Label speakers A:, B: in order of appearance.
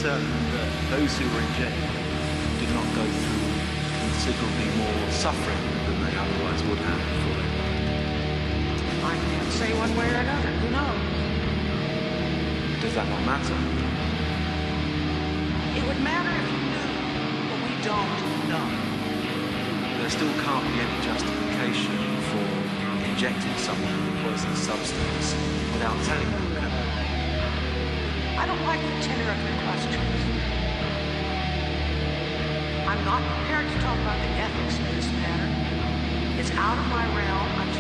A: certain that those who were injected did not go through considerably more suffering than they otherwise would have before they died?
B: I can't say one way or another. Who knows?
A: Does that not matter?
B: It would matter if you knew, but we don't know.
A: There still can't be any justification for injecting someone with a poisonous substance without telling them, can there?
B: I don't like the tenor of your questions. I'm not prepared to talk about the ethics of this matter. It's out of my realm. I'm